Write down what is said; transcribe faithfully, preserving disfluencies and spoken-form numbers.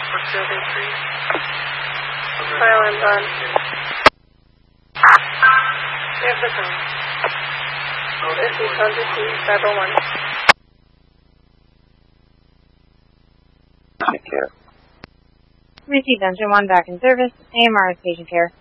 Building three. File and done. We have the phone. This is Hunter two, five oh one. Patient care. Receive Engine one back in service. A M R is patient care.